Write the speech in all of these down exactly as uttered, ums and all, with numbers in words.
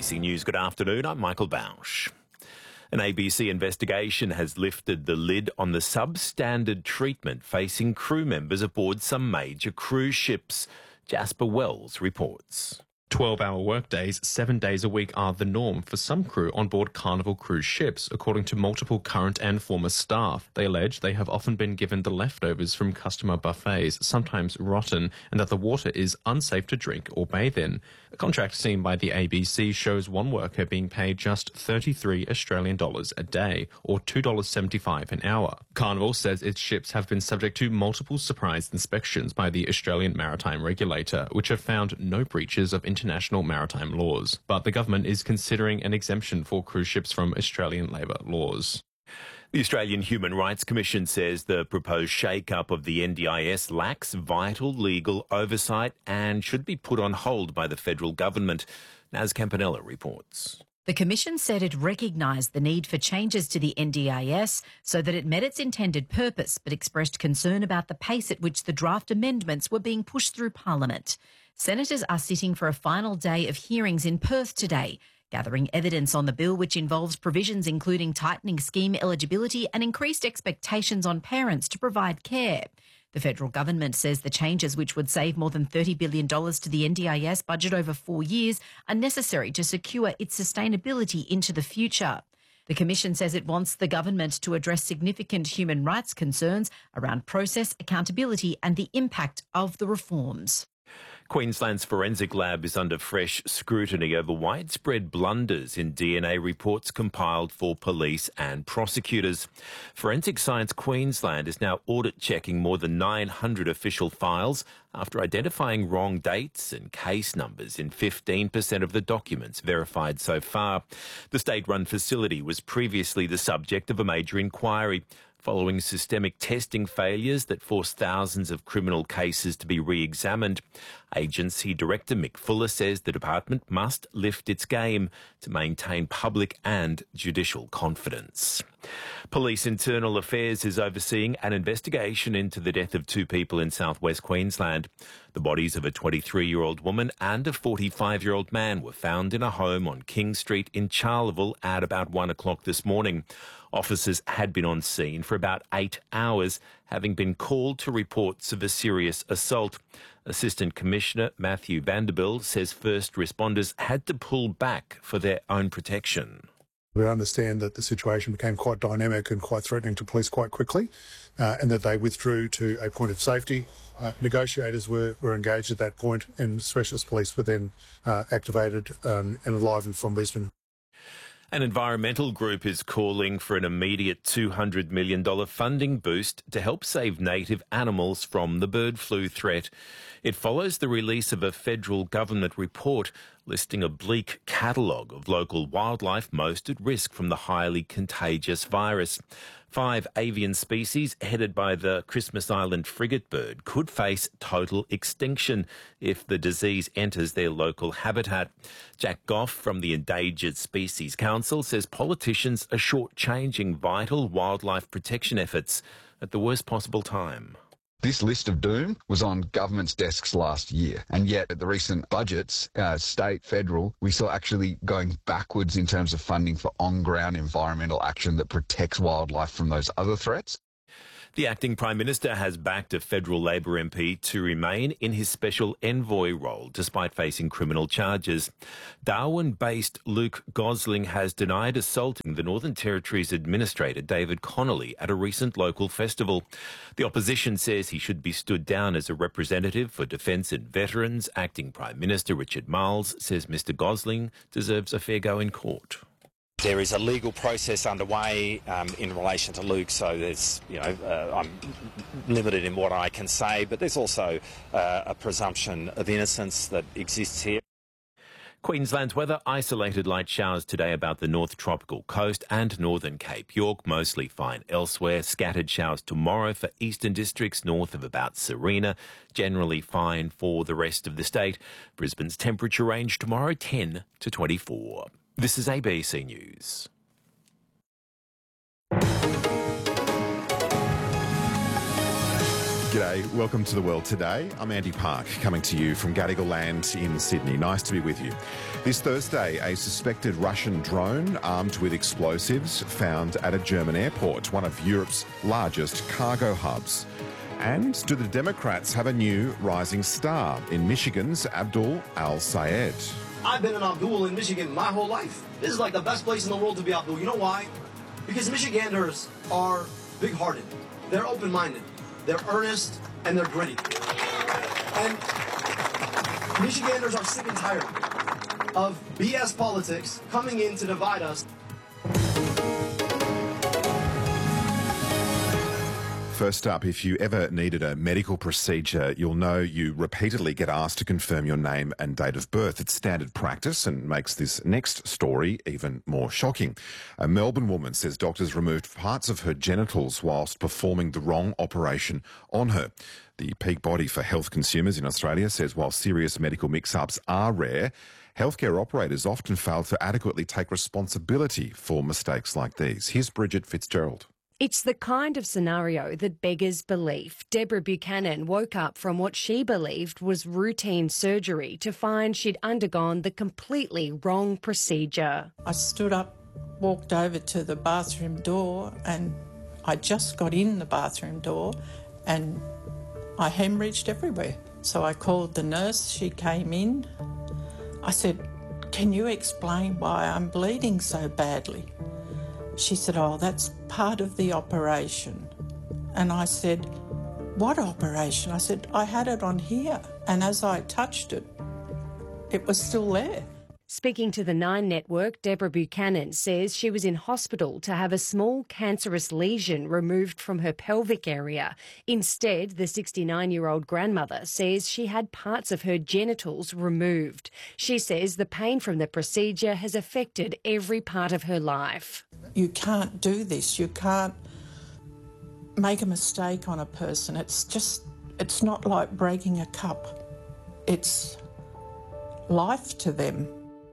C News, good afternoon. I'm Michael Bausch. An A B C investigation has lifted the lid on the substandard treatment facing crew members aboard some major cruise ships. Jasper Wells reports. twelve-hour workdays, seven days a week are the norm for some crew on board Carnival cruise ships, according to multiple current and former staff. They allege they have often been given the leftovers from customer buffets, sometimes rotten, and that the water is unsafe to drink or bathe in. A contract seen by the A B C shows one worker being paid just thirty-three Australian dollars a day, or two dollars seventy-five an hour. Carnival says its ships have been subject to multiple surprise inspections by the Australian Maritime Regulator, which have found no breaches of international maritime laws. But the government is considering an exemption for cruise ships from Australian labour laws. The Australian Human Rights Commission says the proposed shake-up of the N D I S lacks vital legal oversight and should be put on hold by the federal government. Naz Campanella reports. The Commission said it recognised the need for changes to the N D I S so that it met its intended purpose, but expressed concern about the pace at which the draft amendments were being pushed through Parliament. Senators are sitting for a final day of hearings in Perth today, gathering evidence on the bill, which involves provisions including tightening scheme eligibility and increased expectations on parents to provide care. The federal government says the changes, which would save more than thirty billion dollars to the N D I S budget over four years, are necessary to secure its sustainability into the future. The Commission says it wants the government to address significant human rights concerns around process, accountability and the impact of the reforms. Queensland's forensic lab is under fresh scrutiny over widespread blunders in D N A reports compiled for police and prosecutors. Forensic Science Queensland is now audit-checking more than nine hundred official files after identifying wrong dates and case numbers in fifteen percent of the documents verified so far. The state-run facility was previously the subject of a major inquiry following systemic testing failures that forced thousands of criminal cases to be re-examined. Agency Director Mick Fuller says the department must lift its game to maintain public and judicial confidence. Police Internal Affairs is overseeing an investigation into the death of two people in southwest Queensland. The bodies of a twenty-three-year-old woman and a forty-five-year-old man were found in a home on King Street in Charleville at about one o'clock this morning. Officers had been on scene for about eight hours, having been called to reports of a serious assault. Assistant Commissioner Matthew Vanderbilt says first responders had to pull back for their own protection. We understand that the situation became quite dynamic and quite threatening to police quite quickly, uh, and that they withdrew to a point of safety. Uh, negotiators were, were engaged at that point, and specialist police were then uh, activated um, and enlivened from Brisbane. An environmental group is calling for an immediate two hundred million dollars funding boost to help save native animals from the bird flu threat. It follows the release of a federal government report listing a bleak catalogue of local wildlife most at risk from the highly contagious virus. Five avian species headed by the Christmas Island frigate bird could face total extinction if the disease enters their local habitat. Jack Goff from the Endangered Species Council says politicians are shortchanging vital wildlife protection efforts at the worst possible time. This list of doom was on government's desks last year, and yet at the recent budgets, uh, state, federal, we saw actually going backwards in terms of funding for on-ground environmental action that protects wildlife from those other threats. The acting Prime Minister has backed a federal Labor M P to remain in his special envoy role despite facing criminal charges. Darwin-based Luke Gosling has denied assaulting the Northern Territory's Administrator David Connolly at a recent local festival. The opposition says he should be stood down as a representative for Defence and Veterans. Acting Prime Minister Richard Marles says Mister Gosling deserves a fair go in court. There is a legal process underway um, in relation to Luke, so there's, you know, uh, I'm limited in what I can say, but there's also uh, a presumption of innocence that exists here. Queensland's weather, isolated light showers today about the North Tropical Coast and Northern Cape York, mostly fine elsewhere. Scattered showers tomorrow for eastern districts north of about Serena, generally fine for the rest of the state. Brisbane's temperature range tomorrow ten to twenty-four. This is A B C News. G'day, welcome to The World Today. I'm Andy Park, coming to you from Gadigal Land in Sydney. Nice to be with you. This Thursday, a suspected Russian drone armed with explosives found at a German airport, one of Europe's largest cargo hubs. And do the Democrats have a new rising star in Michigan's Abdul Al-Sayed? I've been an Abdul in Michigan my whole life. This is like the best place in the world to be Abdul. You know why? Because Michiganders are big-hearted. They're open-minded. They're earnest, and they're gritty. And Michiganders are sick and tired of B S politics coming in to divide us. First up, if you ever needed a medical procedure, you'll know you repeatedly get asked to confirm your name and date of birth. It's standard practice and makes this next story even more shocking. A Melbourne woman says doctors removed parts of her genitals whilst performing the wrong operation on her. The peak body for health consumers in Australia says while serious medical mix-ups are rare, healthcare operators often fail to adequately take responsibility for mistakes like these. Here's Bridget Fitzgerald. It's the kind of scenario that beggars belief. Deborah Buchanan woke up from what she believed was routine surgery to find she'd undergone the completely wrong procedure. I stood up, walked over to the bathroom door, and I just got in the bathroom door and I hemorrhaged everywhere. So I called the nurse, she came in. I said, "Can you explain why I'm bleeding so badly?" She said, "Oh, that's part of the operation." And I said, "What operation?" I said, "I had it on here." And as I touched it, it was still there. Speaking to the Nine Network, Deborah Buchanan says she was in hospital to have a small cancerous lesion removed from her pelvic area. Instead, the sixty-nine-year-old grandmother says she had parts of her genitals removed. She says the pain from the procedure has affected every part of her life. You can't do this. You can't make a mistake on a person. It's just, it's not like breaking a cup. It's life to them.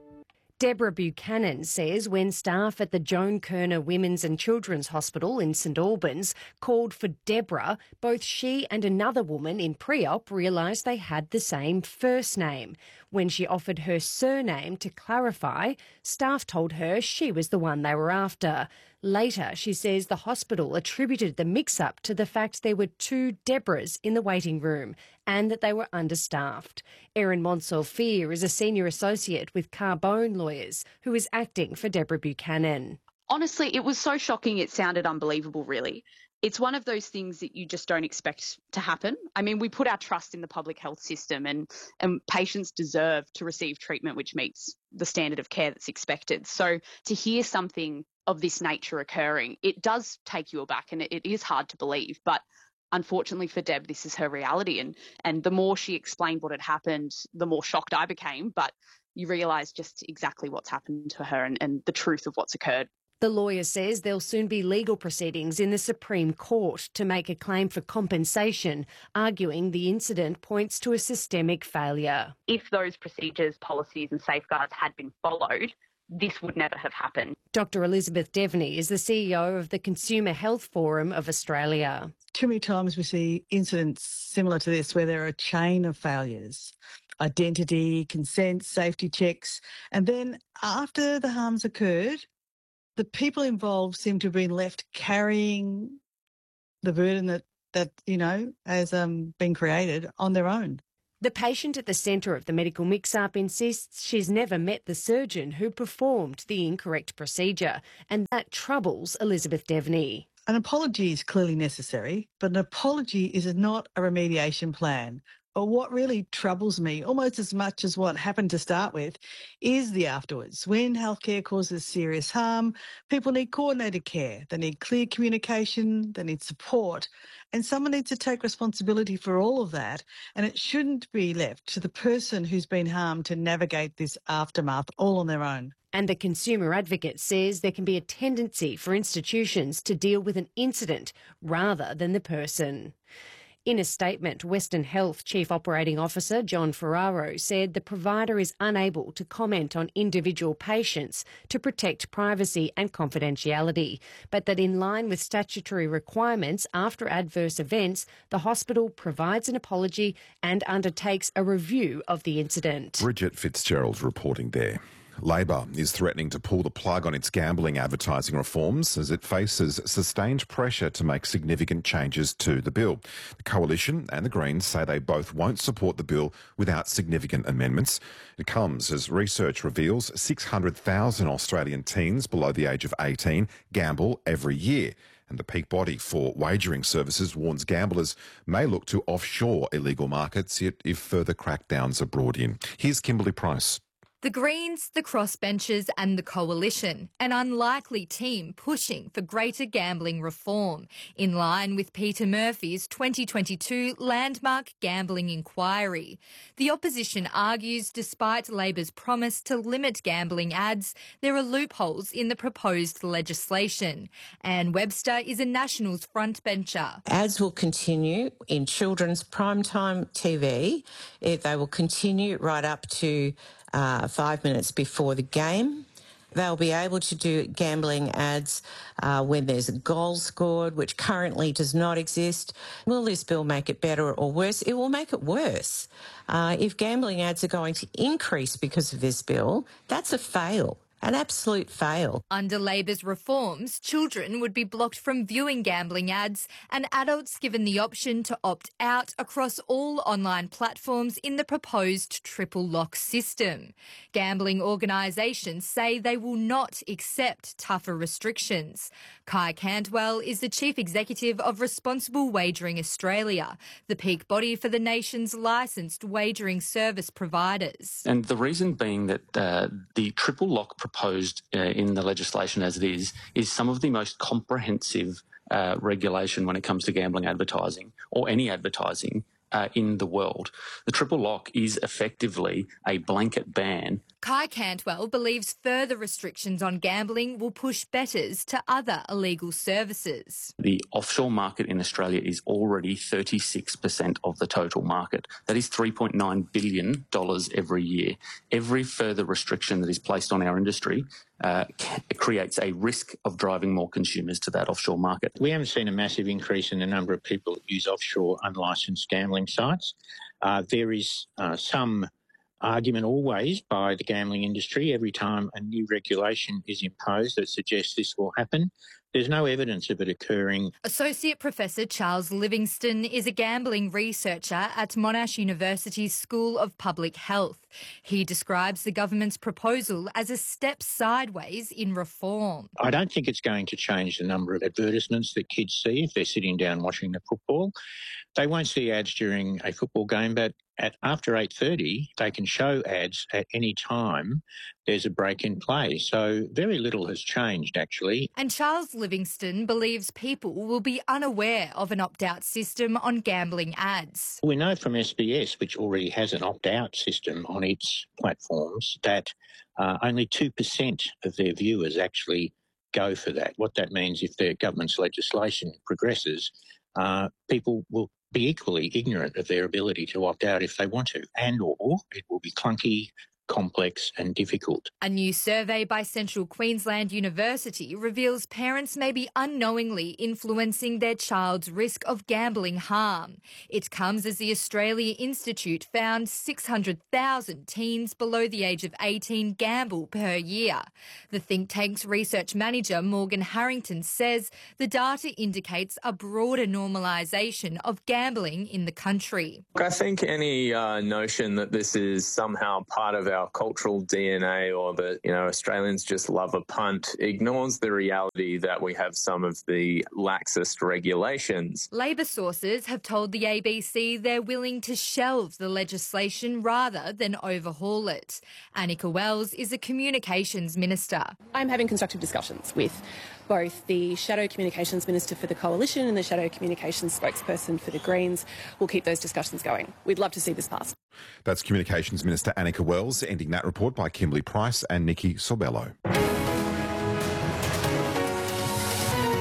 Deborah Buchanan says when staff at the Joan Kirner Women's and Children's Hospital in St Albans called for Deborah, both she and another woman in pre-op realised they had the same first name. When she offered her surname to clarify, staff told her she was the one they were after. Later, she says the hospital attributed the mix-up to the fact there were two Deborahs in the waiting room and that they were understaffed. Erin Monsalfir is a senior associate with Carbone Lawyers, who is acting for Deborah Buchanan. Honestly, it was so shocking it sounded unbelievable, really. It's one of those things that you just don't expect to happen. I mean, we put our trust in the public health system and, and patients deserve to receive treatment which meets the standard of care that's expected. So to hear something of this nature occurring, it does take you aback and it, it is hard to believe. But unfortunately for Deb, this is her reality. And, and the more she explained what had happened, the more shocked I became. But you realise just exactly what's happened to her and, and the truth of what's occurred. The lawyer says there'll soon be legal proceedings in the Supreme Court to make a claim for compensation, arguing the incident points to a systemic failure. If those procedures, policies and safeguards had been followed, this would never have happened. Doctor Elizabeth Devney is the C E O of the Consumer Health Forum of Australia. Too many times we see incidents similar to this where there are a chain of failures. Identity, consent, safety checks, and then after the harm's occurred, the people involved seem to have been left carrying the burden that, that you know, has um, been created on their own. The patient at the centre of the medical mix-up insists she's never met the surgeon who performed the incorrect procedure, and that troubles Elizabeth Devney. An apology is clearly necessary, but an apology is not a remediation plan. But what really troubles me, almost as much as what happened to start with, is the afterwards. When healthcare causes serious harm, people need coordinated care. They need clear communication. They need support. And someone needs to take responsibility for all of that. And it shouldn't be left to the person who's been harmed to navigate this aftermath all on their own. And the consumer advocate says there can be a tendency for institutions to deal with an incident rather than the person. In a statement, Western Health Chief Operating Officer John Ferraro said the provider is unable to comment on individual patients to protect privacy and confidentiality, but that in line with statutory requirements after adverse events, the hospital provides an apology and undertakes a review of the incident. Bridget Fitzgerald reporting there. Labor is threatening to pull the plug on its gambling advertising reforms as it faces sustained pressure to make significant changes to the bill. The Coalition and the Greens say they both won't support the bill without significant amendments. It comes as research reveals six hundred thousand Australian teens below the age of eighteen gamble every year. And the peak body for wagering services warns gamblers may look to offshore illegal markets if further crackdowns are brought in. Here's Kimberly Price. The Greens, the Crossbenchers and the Coalition, an unlikely team pushing for greater gambling reform, in line with Peter Murphy's twenty twenty-two landmark gambling inquiry. The opposition argues despite Labor's promise to limit gambling ads, there are loopholes in the proposed legislation. Anne Webster is a Nationals frontbencher. Ads will continue in children's primetime T V. They will continue right up to Uh, five minutes before the game. They'll be able to do gambling ads uh, when there's a goal scored, which currently does not exist. Will this bill make it better or worse? It will make it worse. Uh, if gambling ads are going to increase because of this bill, that's a fail. An absolute fail. Under Labor's reforms, children would be blocked from viewing gambling ads and adults given the option to opt out across all online platforms in the proposed triple lock system. Gambling organisations say they will not accept tougher restrictions. Kai Cantwell is the Chief Executive of Responsible Wagering Australia, the peak body for the nation's licensed wagering service providers. And the reason being that uh, the triple lock proposed uh, in the legislation as it is, is some of the most comprehensive uh, regulation when it comes to gambling advertising or any advertising uh, in the world. The triple lock is effectively a blanket ban. Kai Cantwell believes further restrictions on gambling will push bettors to other illegal services. The offshore market in Australia is already thirty-six percent of the total market. That is three point nine billion dollars every year. Every further restriction that is placed on our industry uh, creates a risk of driving more consumers to that offshore market. We haven't seen a massive increase in the number of people that use offshore unlicensed gambling sites. Uh, there is uh, some argument always by the gambling industry every time a new regulation is imposed that suggests this will happen. There's no evidence of it occurring. Associate Professor Charles Livingston is a gambling researcher at Monash University's School of Public Health. He describes the government's proposal as a step sideways in reform. I don't think it's going to change the number of advertisements that kids see if they're sitting down watching the football. They won't see ads during a football game, but at after eight thirty, they can show ads at any time there's a break in play. So very little has changed, actually. And Charles Livingston believes people will be unaware of an opt-out system on gambling ads. We know from S B S, which already has an opt-out system on its platforms, that uh, only two percent of their viewers actually go for that. What that means, if the government's legislation progresses, uh, people will be equally ignorant of their ability to opt out if they want to, and or it will be clunky, complex and difficult. A new survey by Central Queensland University reveals parents may be unknowingly influencing their child's risk of gambling harm. It comes as the Australia Institute found six hundred thousand teens below the age of eighteen gamble per year. The think tank's research manager, Morgan Harrington, says the data indicates a broader normalisation of gambling in the country. I think any uh, notion that this is somehow part of our cultural D N A or that, you know, Australians just love a punt ignores the reality that we have some of the laxest regulations. Labor sources have told the A B C they're willing to shelve the legislation rather than overhaul it. Annika Wells is a communications minister. I'm having constructive discussions with both the Shadow Communications Minister for the Coalition and the Shadow Communications spokesperson for the Greens. We'll keep those discussions going. We'd love to see this passed. That's Communications Minister Annika Wells, ending that report by Kimberly Price and Nikki Sorbello.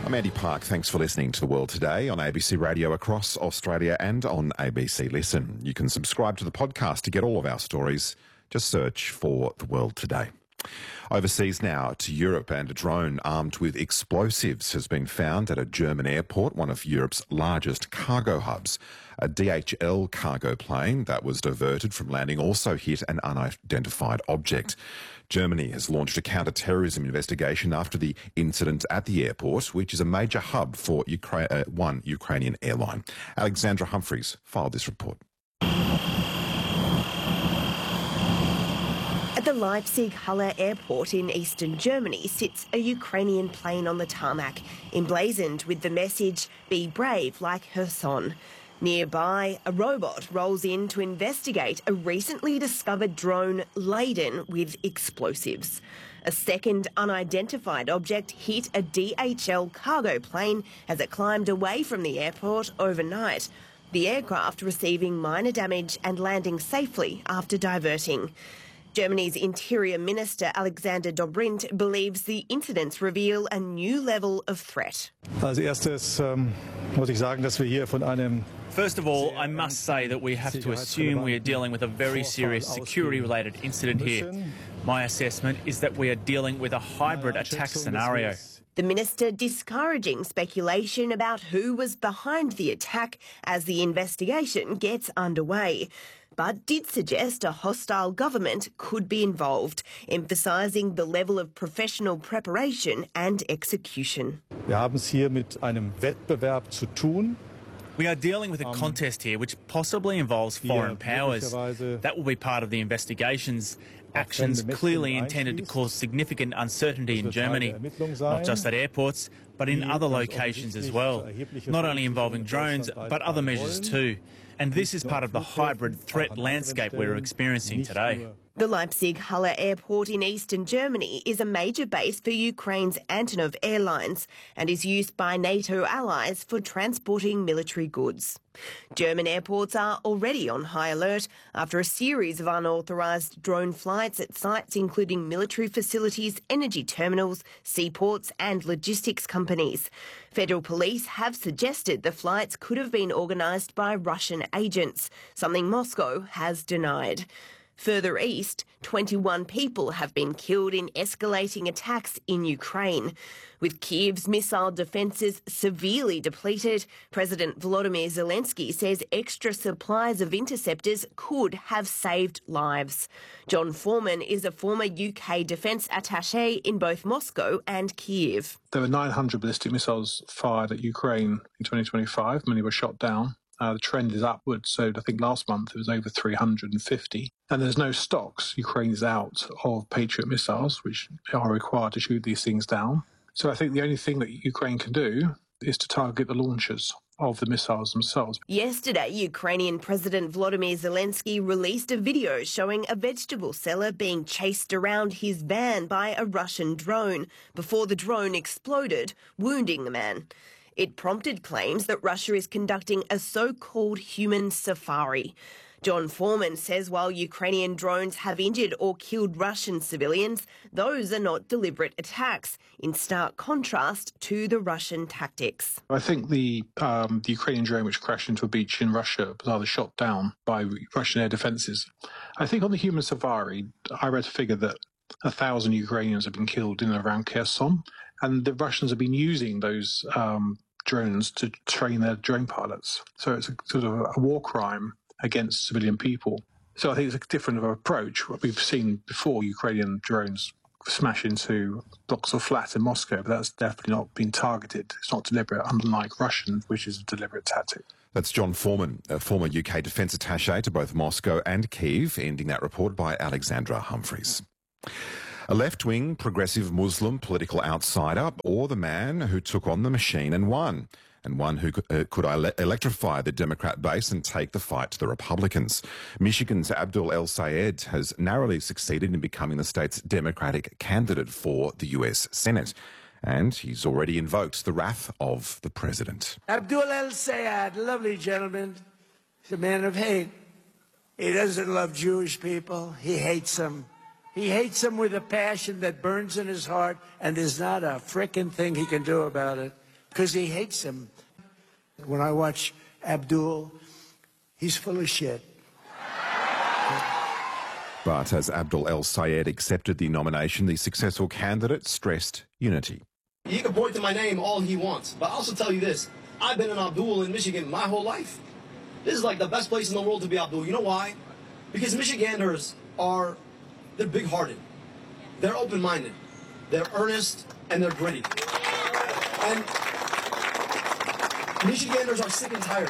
I'm Andy Park. Thanks for listening to The World Today on A B C Radio across Australia and on A B C Listen. You can subscribe to the podcast to get all of our stories. Just search for The World Today. Overseas now to Europe, and a drone armed with explosives has been found at a German airport, one of Europe's largest cargo hubs. A D H L cargo plane that was diverted from landing also hit an unidentified object. Germany has launched a counter-terrorism investigation after the incident at the airport, which is a major hub for Ukra- uh, one Ukrainian airline. Alexandra Humphreys filed this report. At the Leipzig-Halle airport in eastern Germany sits a Ukrainian plane on the tarmac, emblazoned with the message, "Be brave like Kherson." Nearby, a robot rolls in to investigate a recently discovered drone laden with explosives. A second unidentified object hit a D H L cargo plane as it climbed away from the airport overnight, the aircraft receiving minor damage and landing safely after diverting. Germany's Interior Minister Alexander Dobrindt believes the incidents reveal a new level of threat. Als erstes ähm, muss ich sagen, dass wir hier von einem First of all, I must say that we have to assume we are dealing with a very serious security-related incident here. My assessment is that we are dealing with a hybrid attack scenario. The minister discouraging speculation about who was behind the attack as the investigation gets underway, but did suggest a hostile government could be involved, emphasising the level of professional preparation and execution. Wir haben es hier mit einem Wettbewerb zu tun. We are dealing with a contest here which possibly involves foreign powers. That will be part of the investigations. Actions clearly intended to cause significant uncertainty in Germany, not just at airports, but in other locations as well, not only involving drones, but other measures too. And this is part of the hybrid threat landscape we're experiencing today. The Leipzig-Halle airport in eastern Germany is a major base for Ukraine's Antonov Airlines and is used by NATO allies for transporting military goods. German airports are already on high alert after a series of unauthorised drone flights at sites including military facilities, energy terminals, seaports and logistics companies. Federal police have suggested the flights could have been organised by Russian agents, something Moscow has denied. Further east, twenty-one people have been killed in escalating attacks in Ukraine. With Kyiv's missile defences severely depleted, President Volodymyr Zelensky says extra supplies of interceptors could have saved lives. John Foreman is a former U K defence attaché in both Moscow and Kyiv. There were nine hundred ballistic missiles fired at Ukraine in twenty twenty-five. Many were shot down. Uh, the trend is upwards, so I think last month it was over three hundred fifty. And there's no stocks. Ukraine is out of Patriot missiles, which are required to shoot these things down. So I think the only thing that Ukraine can do is to target the launchers of the missiles themselves. Yesterday, Ukrainian President Volodymyr Zelensky released a video showing a vegetable seller being chased around his van by a Russian drone before the drone exploded, wounding the man. It prompted claims that Russia is conducting a so-called human safari. John Foreman says while Ukrainian drones have injured or killed Russian civilians, those are not deliberate attacks, in stark contrast to the Russian tactics. I think the, um, the Ukrainian drone which crashed into a beach in Russia was either shot down by Russian air defences. I think on the human safari, I read a figure that a thousand Ukrainians have been killed in and around Kherson, and the Russians have been using those um, drones to train their drone pilots. So it's a sort of a war crime against civilian people. So I think it's a different approach. What we've seen before, Ukrainian drones smash into blocks of flats in Moscow, but that's definitely not been targeted. It's not deliberate, unlike Russian, which is a deliberate tactic. That's John Foreman, a former U K defence attaché to both Moscow and Kyiv, ending that report by Alexandra Humphreys. A left-wing, progressive Muslim political outsider, or the man who took on the machine and won, and one who could, uh, could ele- electrify the Democrat base and take the fight to the Republicans. Michigan's Abdul El Sayed has narrowly succeeded in becoming the state's Democratic candidate for the U S Senate, and he's already invoked the wrath of the president. Abdul El Sayed, lovely gentleman, he's a man of hate. He doesn't love Jewish people. He hates them. He hates them with a passion that burns in his heart, and there's not a frickin' thing he can do about it. because he hates him. When I watch Abdul, he's full of shit. But as Abdul El-Sayed accepted the nomination, the successful candidate stressed unity. He can point to my name all he wants, but I'll also tell you this. I've been an Abdul in Michigan my whole life. This is like the best place in the world to be Abdul. You know why? Because Michiganders are, they're big-hearted. They're open-minded. They're earnest, and they're gritty. And Michiganders are sick and tired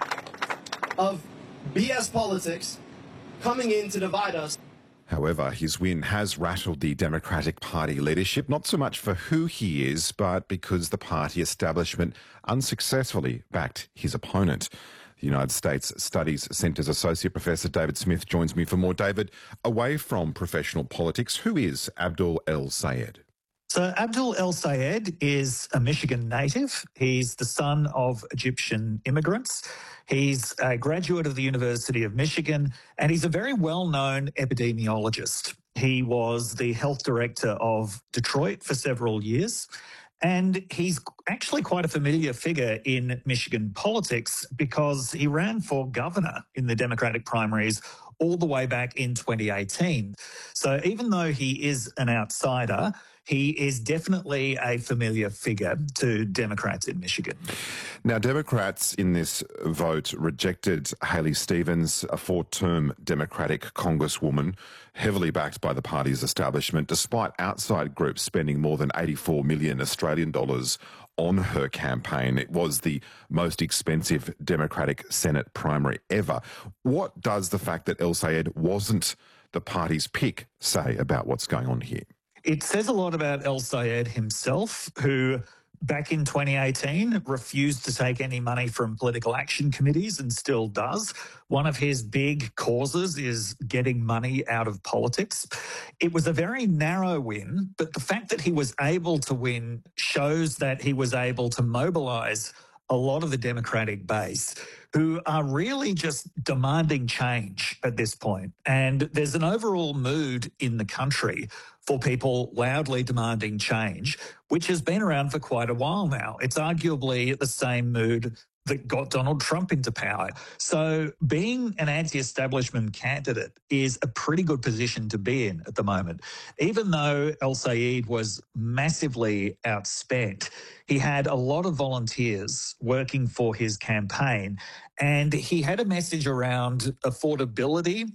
of B S politics coming in to divide us. However, his win has rattled the Democratic Party leadership, not so much for who he is, but because the party establishment unsuccessfully backed his opponent. The United States Studies Centre's Associate Professor David Smith joins me for more. David, away from professional politics, who is Abdul El-Sayed? So Abdul El-Sayed is a Michigan native. He's the son of Egyptian immigrants. He's a graduate of the University of Michigan, and he's a very well-known epidemiologist. He was the health director of Detroit for several years, and he's actually quite a familiar figure in Michigan politics because he ran for governor in the Democratic primaries all the way back in twenty eighteen. So even though he is an outsider, he is definitely a familiar figure to Democrats in Michigan. Now, Democrats in this vote rejected Haley Stevens, a four-term Democratic congresswoman, heavily backed by the party's establishment, despite outside groups spending more than eighty-four million Australian dollars on her campaign. It was the most expensive Democratic Senate primary ever. What does the fact that El-Sayed wasn't the party's pick say about what's going on here? It says a lot about El-Sayed himself, who back in twenty eighteen refused to take any money from political action committees and still does. One of his big causes is getting money out of politics. It was a very narrow win, but the fact that he was able to win shows that he was able to mobilise a lot of the Democratic base who are really just demanding change at this point. And there's an overall mood in the country for people loudly demanding change, which has been around for quite a while now. It's arguably the same mood that got Donald Trump into power. So being an anti-establishment candidate is a pretty good position to be in at the moment. Even though El-Sayed was massively outspent, he had a lot of volunteers working for his campaign, and he had a message around affordability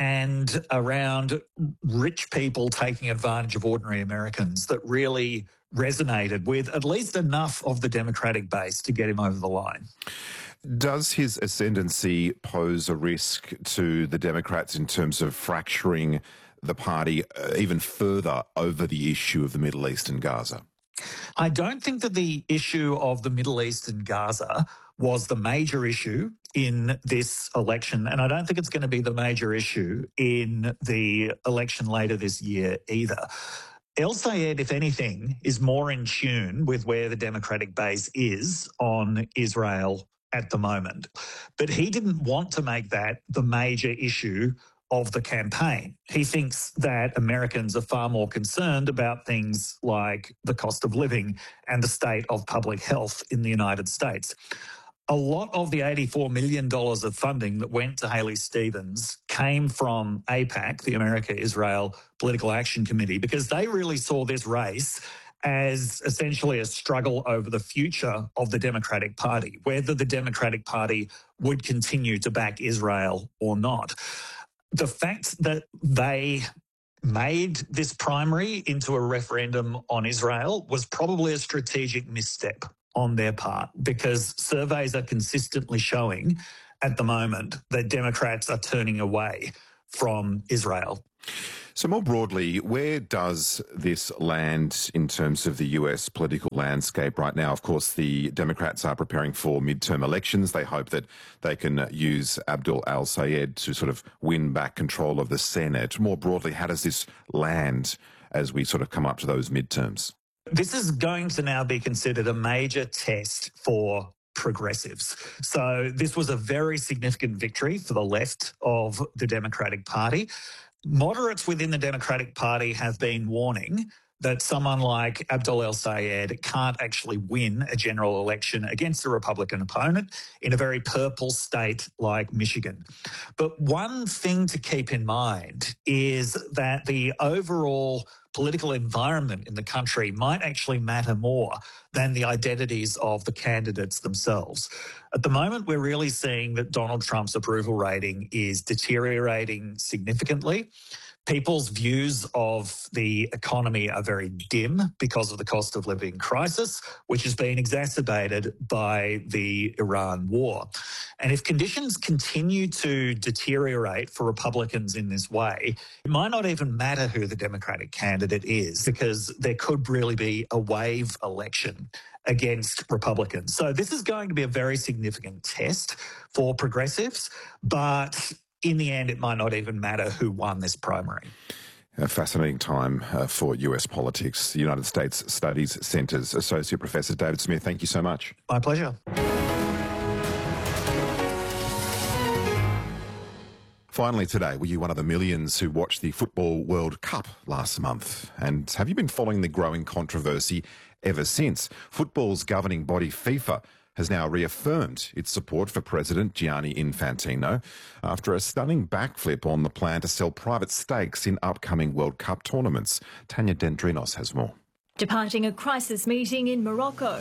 and around rich people taking advantage of ordinary Americans that really resonated with at least enough of the Democratic base to get him over the line. Does his ascendancy pose a risk to the Democrats in terms of fracturing the party uh, even further over the issue of the Middle East and Gaza? I don't think that the issue of the Middle East and Gaza was the major issue in this election, and I don't think it's going to be the major issue in the election later this year either. El-Sayed, if anything, is more in tune with where the Democratic base is on Israel at the moment. But he didn't want to make that the major issue of the campaign. He thinks that Americans are far more concerned about things like the cost of living and the state of public health in the United States. A lot of the eighty-four million dollars of funding that went to Haley Stevens came from AIPAC, the America-Israel Political Action Committee, because they really saw this race as essentially a struggle over the future of the Democratic Party, whether the Democratic Party would continue to back Israel or not. The fact that they made this primary into a referendum on Israel was probably a strategic misstep on their part, because surveys are consistently showing at the moment that Democrats are turning away from Israel. So more broadly, where does this land in terms of the U S political landscape right now? Of course, the Democrats are preparing for midterm elections. They hope that they can use Abdul El-Sayed to sort of win back control of the Senate. More broadly, how does this land as we sort of come up to those midterms? This is going to now be considered a major test for progressives. So this was a very significant victory for the left of the Democratic Party. Moderates within the Democratic Party have been warning that someone like Abdul El Sayed can't actually win a general election against a Republican opponent in a very purple state like Michigan. But one thing to keep in mind is that the overall political environment in the country might actually matter more than the identities of the candidates themselves. At the moment, we're really seeing that Donald Trump's approval rating is deteriorating significantly. People's views of the economy are very dim because of the cost of living crisis, which has been exacerbated by the Iran war. And if conditions continue to deteriorate for Republicans in this way, it might not even matter who the Democratic candidate is, because there could really be a wave election against Republicans. So this is going to be a very significant test for progressives, but in the end, it might not even matter who won this primary. A fascinating time uh, for U S politics. United States Studies Centre's Associate Professor David Smith, thank you so much. My pleasure. Finally today, were you one of the millions who watched the Football World Cup last month? And have you been following the growing controversy ever since? Football's governing body, FIFA, has now reaffirmed its support for President Gianni Infantino after a stunning backflip on the plan to sell private stakes in upcoming World Cup tournaments. Tanya Dendrinos has more. Departing a crisis meeting in Morocco,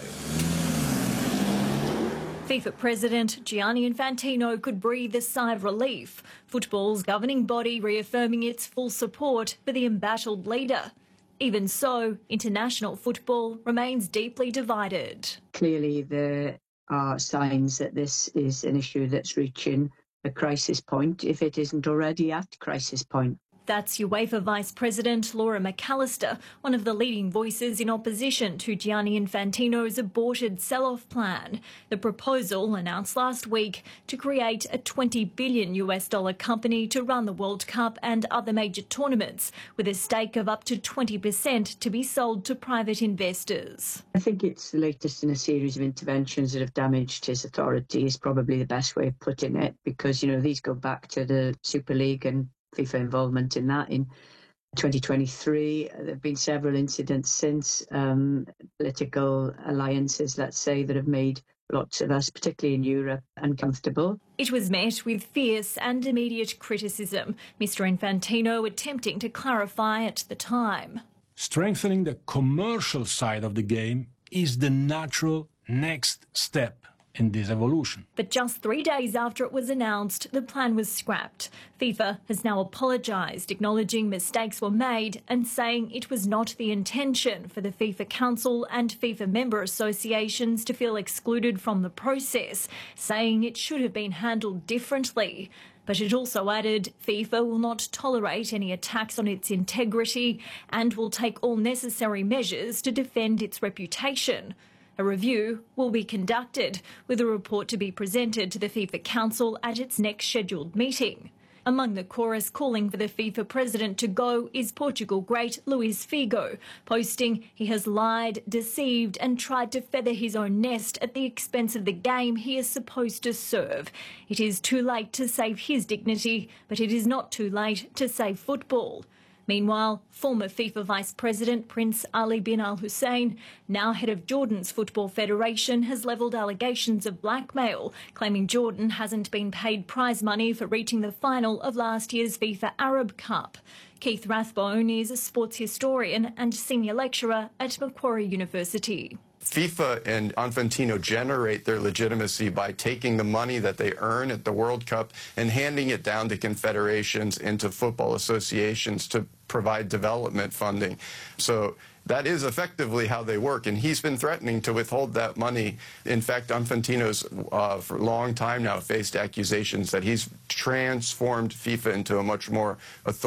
FIFA President Gianni Infantino could breathe a sigh of relief. Football's governing body reaffirming its full support for the embattled leader. Even so, international football remains deeply divided. Clearly, there are signs that this is an issue that's reaching a crisis point, if it isn't already at crisis point. That's UEFA Vice President Laura McAllister, one of the leading voices in opposition to Gianni Infantino's aborted sell-off plan. The proposal, announced last week, to create a twenty billion U S dollar company to run the World Cup and other major tournaments, with a stake of up to twenty percent to be sold to private investors. I think it's the latest in a series of interventions that have damaged his authority, is probably the best way of putting it, because, you know, these go back to the Super League and FIFA involvement in that in twenty twenty-three. There have been several incidents since, um, political alliances, let's say, that have made lots of us, particularly in Europe, uncomfortable. It was met with fierce and immediate criticism, Mister Infantino attempting to clarify at the time. Strengthening the commercial side of the game is the natural next step in this evolution. But just three days after it was announced, the plan was scrapped. FIFA has now apologised, acknowledging mistakes were made and saying it was not the intention for the FIFA Council and FIFA member associations to feel excluded from the process, saying it should have been handled differently. But it also added FIFA will not tolerate any attacks on its integrity and will take all necessary measures to defend its reputation. A review will be conducted, with a report to be presented to the FIFA Council at its next scheduled meeting. Among the chorus calling for the FIFA president to go is Portugal great Luís Figo, posting he has lied, deceived and tried to feather his own nest at the expense of the game he is supposed to serve. It is too late to save his dignity, but it is not too late to save football. Meanwhile, former FIFA Vice President Prince Ali bin Al Hussein, now head of Jordan's Football Federation, has levelled allegations of blackmail, claiming Jordan hasn't been paid prize money for reaching the final of last year's FIFA Arab Cup. Keith Rathbone is a sports historian and senior lecturer at Macquarie University. FIFA and Infantino generate their legitimacy by taking the money that they earn at the World Cup and handing it down to confederations and to football associations to provide development funding. So that is effectively how they work, and he's been threatening to withhold that money. In fact, Infantino's uh, for a long time now faced accusations that he's transformed FIFA into a much more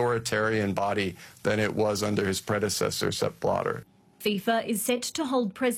authoritarian body than it was under his predecessor, Sepp Blatter. FIFA is set to hold President